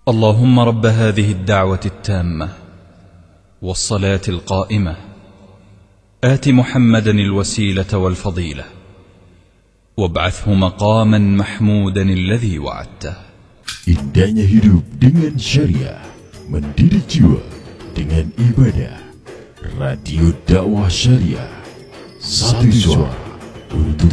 اللهم رب هذه الدعوة التامة والصلاة القائمة آت محمدا الوسيلة والفضيلة وابعثه مقاما محمودا الذي وعدته. Indahnya hidup dengan syariah, mendidik jiwa dengan ibadah. Radio Dakwah Syariah, satu suara untuk